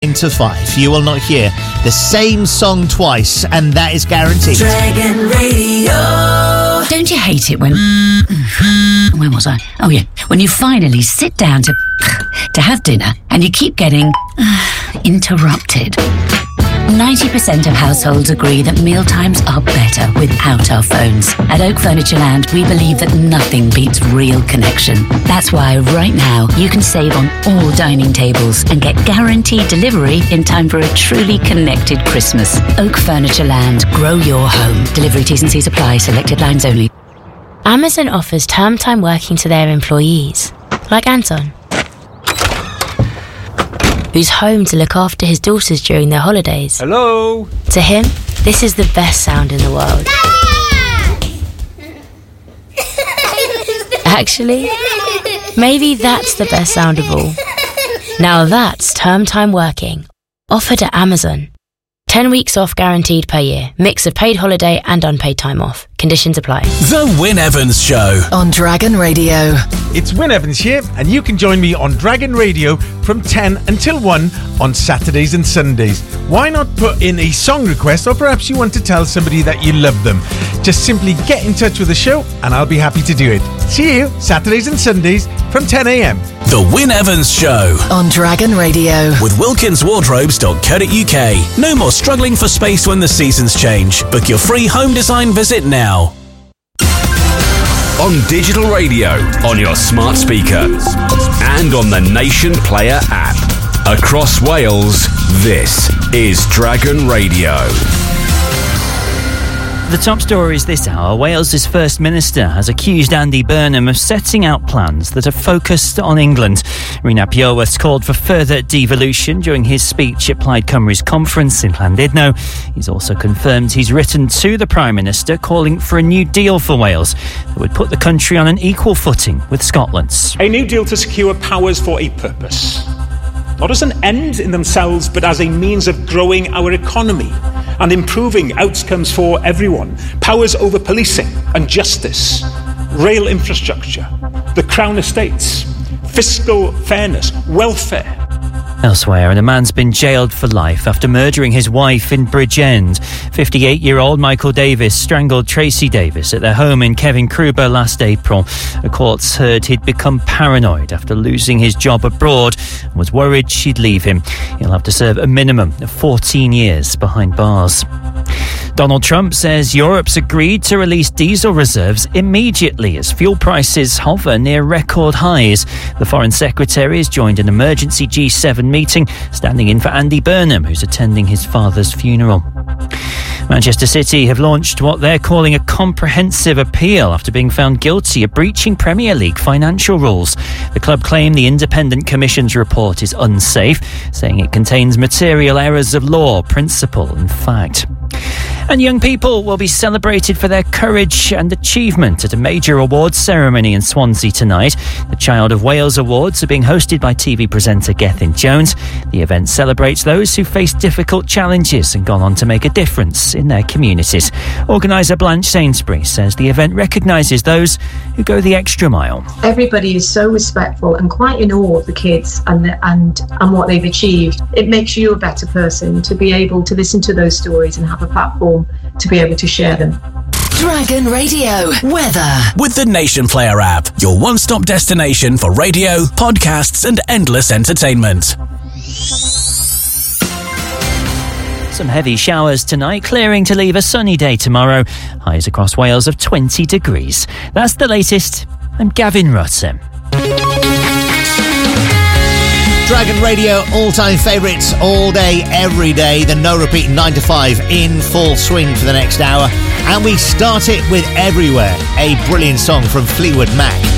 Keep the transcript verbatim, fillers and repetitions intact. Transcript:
nine to five, you will not hear the same song twice, and that is guaranteed. Dragon Radio. Don't you hate it when... Where was I? Oh, yeah. When you finally sit down to... to have dinner, and you keep getting... interrupted. ninety percent of households agree that mealtimes are better without our phones. At Oak Furniture Land, we believe that nothing beats real connection. That's why right now you can save on all dining tables and get guaranteed delivery in time for a truly connected Christmas. Oak Furniture Land. Grow your home. Delivery T's and C's apply. Selected lines only. Amazon offers term time working to their employees, like Anton, who's home to look after his daughters during their holidays. Hello? To him, this is the best sound in the world. Actually, maybe that's the best sound of all. Now that's term time working, offered at Amazon. ten weeks off guaranteed per year. Mix of paid holiday and unpaid time off. Conditions apply. The Wyn Evans Show On Dragon Radio. It's Wyn Evans here, and you can join me on Dragon Radio from ten until one on Saturdays and Sundays. Why not put in a song request, or perhaps you want to tell somebody that you love them? Just simply get in touch with the show and I'll be happy to do it. See you Saturdays and Sundays from ten a.m. The Wyn Evans Show On Dragon Radio. with wilkins wardrobes dot co dot uk. No more struggling for space when the seasons change. Book your free home design visit now. On digital radio, on your smart speaker, and on the Nation Player app. Across Wales, this is Dragon Radio. The top stories this hour. Wales's First Minister has accused Andy Burnham of setting out plans that are focused on England. Rhys Iorwerth's called for further devolution during his speech at Plaid Cymru's conference in Llandudno. He's also confirmed he's written to the Prime Minister calling for a new deal for Wales that would put the country on an equal footing with Scotland's. A new deal to secure powers for a purpose. Not as an end in themselves, but as a means of growing our economy and improving outcomes for everyone. Powers over policing and justice, rail infrastructure, the Crown estates, fiscal fairness, welfare. Elsewhere, and a man's been jailed for life after murdering his wife in Bridgend. fifty-eight-year-old Michael Davis strangled Tracy Davis at their home in Kevin Kruber last April. The courts heard he'd become paranoid after losing his job abroad and was worried she'd leave him. He'll have to serve a minimum of fourteen years behind bars. Donald Trump says Europe's agreed to release diesel reserves immediately as fuel prices hover near record highs. The Foreign Secretary has joined an emergency G seven meeting, standing in for Andy Burnham, who's attending his father's funeral. Manchester City have launched what they're calling a comprehensive appeal after being found guilty of breaching Premier League financial rules. The club claim the Independent Commission's report is unsafe, saying it contains material errors of law, principle and fact. And young people will be celebrated for their courage and achievement at a major awards ceremony in Swansea tonight. The Child of Wales Awards are being hosted by T V presenter Gethin Jones. The event celebrates those who face difficult challenges and gone on to make a difference in their communities. Organiser Blanche Sainsbury says the event recognises those who go the extra mile. Everybody is so respectful and quite in awe of the kids and the, and and what they've achieved. It makes you a better person to be able to listen to those stories and have a platform to be able to share them. Dragon Radio weather with the Nation Player app, your one-stop destination for radio, podcasts and endless entertainment. Some heavy showers tonight, clearing to leave a sunny day tomorrow. Highs across Wales of twenty degrees. That's the latest. I'm Gavin Rutter. Dragon Radio, all-time favourites, all day, every day. The no repeat nine to five in full swing for the next hour. And we start it with Everywhere, a brilliant song from Fleetwood Mac.